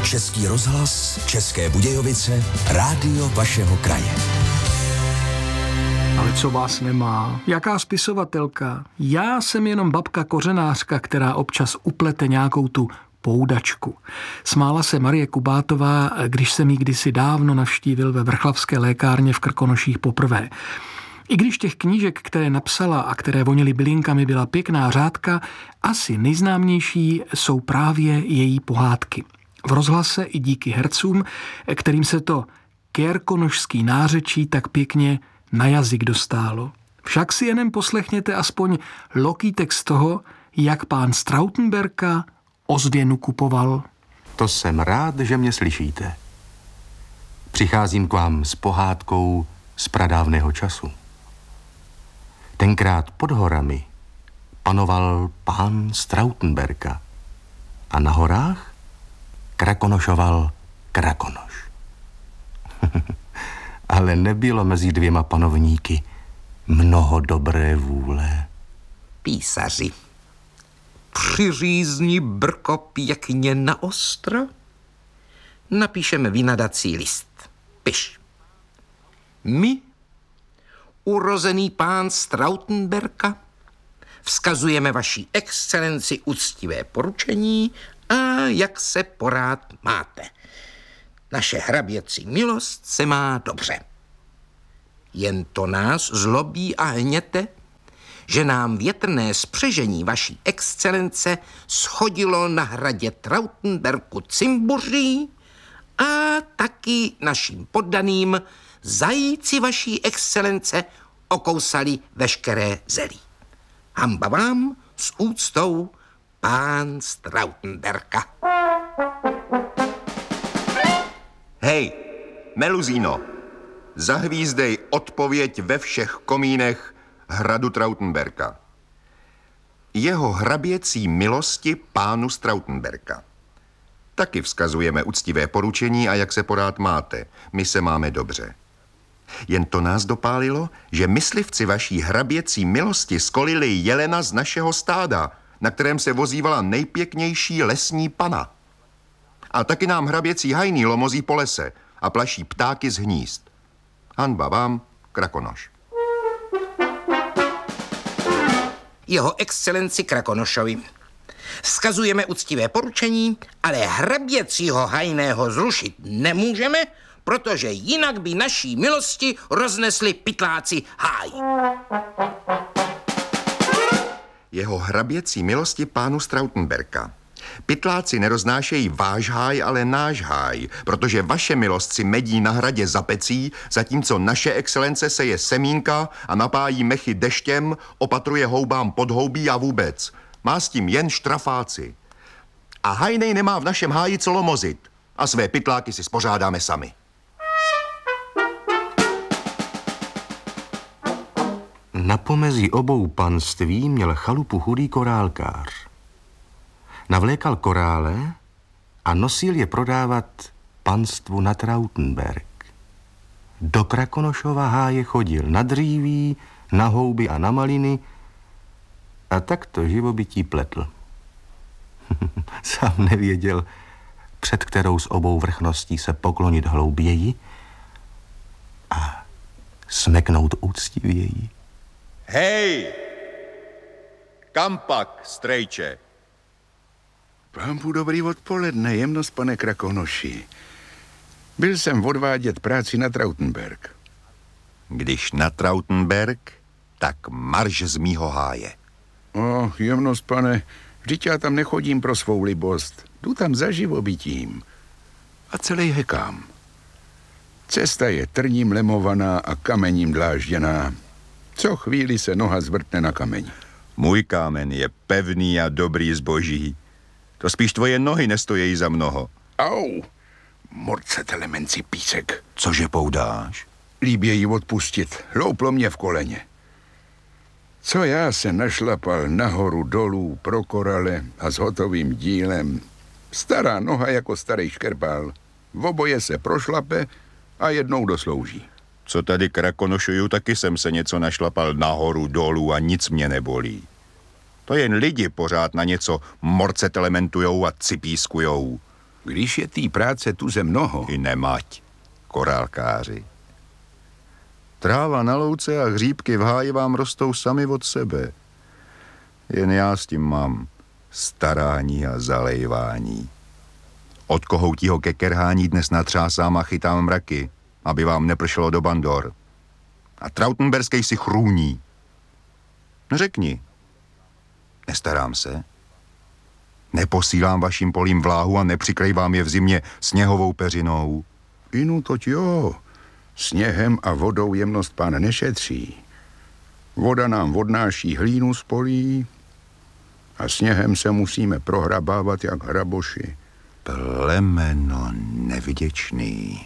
Český rozhlas, České Budějovice, rádio vašeho kraje. Ale co vás nemá? Jaká spisovatelka? Já jsem jenom babka kořenářka, která občas uplete nějakou tu poudačku. Smála se Marie Kubátová, když jsem ji kdysi dávno navštívil ve Vrchlavské lékárně v Krkonoších poprvé. I když těch knížek, které napsala a které voněly bylinkami, byla pěkná řádka, asi nejznámější jsou právě její pohádky. V rozhlase i díky hercům, kterým se to kérkonošský nářečí tak pěkně na jazyk dostálo. Však si jenom poslechněte aspoň lokýtek z toho, jak pán Strautenberka ozvěnu kupoval. To jsem rád, že mě slyšíte. Přicházím k vám s pohádkou z pradávného času. Tenkrát pod horami panoval pán Strautenberka a na horách krakonošoval Krakonoš. Ale nebylo mezi dvěma panovníky mnoho dobré vůle. Písaři, přiřízni brko pěkně na ostro, napíšeme vynadací list. Piš. My, urozený pán Strautenberka, vzkazujeme vaší excelenci úctivé poručení a jak se porád máte. Naše hraběcí milost se má dobře. Jen to nás zlobí a hněte, že nám větrné spřežení vaší excelence schodilo na hradě Trautenberku cimbuří a taky našim poddaným zajíci vaší excelence okousali veškeré zelí. Hamba vám s úctou pán Strautenberka. Hej, Meluzíno, zahvízdej odpověď ve všech komínech hradu Trautenberka. Jeho hraběcí milosti pánu Strautenberka. Taky vzkazujeme úctivé poručení a jak se porád máte. My se máme dobře. Jen to nás dopálilo, že myslivci vaší hraběcí milosti skolili jelena z našeho stáda, na kterém se vozívala nejpěknější lesní pana. A taky nám hraběcí hajný lomozí po lese a plaší ptáky z hnízd. Hanba vám, Krakonoš. Jeho excelenci Krakonošovi. Vzkazujeme úctivé poručení, ale hraběcího hajného zrušit nemůžeme, protože jinak by naší milosti roznesli pytláci háj. Jeho hraběcí milosti pánu Strautenberka. Pytláci neroznášejí váš háj, ale náš háj, protože vaše milost si medí na hradě za pecí, zatímco naše excelence seje semínka a napájí mechy deštěm, opatruje houbám podhoubí a vůbec. Má s tím jen štrafáci. A hajnej nemá v našem háji co lomozit a své pytláky si spořádáme sami. Na pomezí obou panství měl chalupu chudý korálkář. Navlékal korále a nosil je prodávat panstvu na Trautenberg. Do Krakonošova háje chodil na dříví, na houby a na maliny a tak to živobytí pletl. Sám nevěděl, před kterou z obou vrchností se poklonit hlouběji a smeknout úctivěji. Hej! Kam pak, strejče? Pámpu dobrý odpoledne, jemnost, pane Krakonoši. Byl jsem odvádět práci na Trautenberg. Když na Trautenberg, tak marš z mýho háje. Jemnost, pane, vždyť já tam nechodím pro svou libost. Jdu tam za živobytím. A celý hekám. Cesta je trním lemovaná a kamením dlážděná. Co chvíli se noha zvrtne na kameň. Můj kámen je pevný a dobrý zboží. To spíš tvoje nohy nestojí za mnoho. Au! Morcete lemenci písek. Cože poudáš? Líbě jí odpustit. Hlouplo mě v koleně. Co já se našlapal nahoru dolů pro korale a s hotovým dílem. Stará noha jako starý škerpál. V oboje se prošlape a jednou doslouží. Co tady krakonošuju, taky jsem se něco našlapal nahoru dolů a nic mě nebolí. To jen lidi pořád na něco morcetelementujou a cipískujou. Když je té práce tuze mnoho. I nemať, korálkáři. Tráva na louce a hříbky v háji vám rostou sami od sebe. Jen já s tím mám starání a zalejvání. Od kohoutího kekerhání dnes natřásám a chytám mraky, aby vám nepršelo do bandor. A trautenberskej si chrůní. Řekni, nestarám se? Neposílám vašim polím vláhu a nepřikrývám je v zimě sněhovou peřinou? Inu toť jo, sněhem a vodou jemnost pán nešetří. Voda nám odnáší hlínu z polí a sněhem se musíme prohrabávat jak hraboši. Plemeno nevděčný.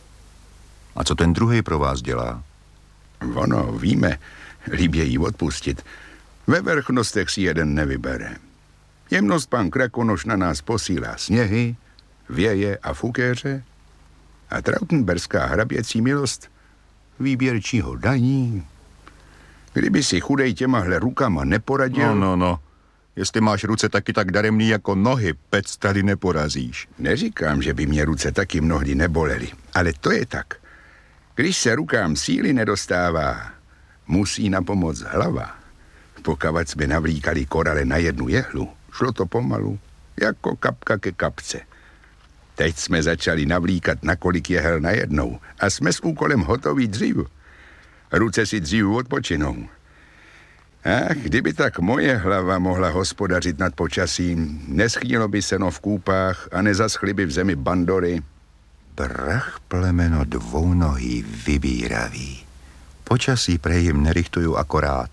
A co ten druhý pro vás dělá? Ono, víme, líbě jí odpustit. Ve vrchnostech si jeden nevybere. Jemnost pan Krakonoš na nás posílá sněhy, věje a fukéře a trautenberská hraběcí milost výběrčího daní. Kdyby si chudej těmahle rukama neporadil... No. Jestli máš ruce taky tak daremný jako nohy, pec tady neporazíš. Neříkám, že by mě ruce taky mnohdy nebolely, ale to je tak. Když se rukám síly nedostává, musí na pomoc hlava. Pokud jsme navlíkali korale na jednu jehlu, šlo to pomalu, jako kapka ke kapce. Teď jsme začali navlíkat na kolik jehel najednou a jsme s úkolem hotoví dřív. Ruce si dřív odpočinou. Ach, kdyby tak moje hlava mohla hospodařit nad počasím, neschnilo by seno v kůpách a nezaschly by v zemi bandory. Brach plemeno dvounohý vybíravý. Počasí prej jim nerichtuju akorát.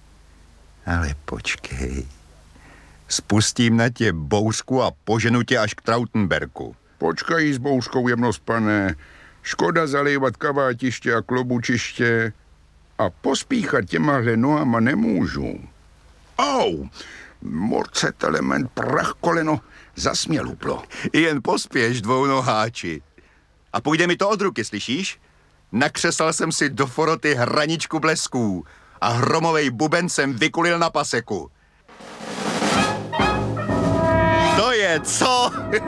Ale počkej. Spustím na tě bouřku a poženu tě až k Trautenberku. Počkají s bouřkou, jemnost pane. Škoda zalejvat kavátiště a klobučiště a pospíchat těmahle nohama nemůžu. Au! Morcet element, prach koleno, zasměl uplo. Jen pospěš, dvounoháči. A půjde mi to od ruky, slyšíš? Nakřesal jsem si do foroty hraničku blesků a hromovej buben jsem vykulil na paseku. To je co?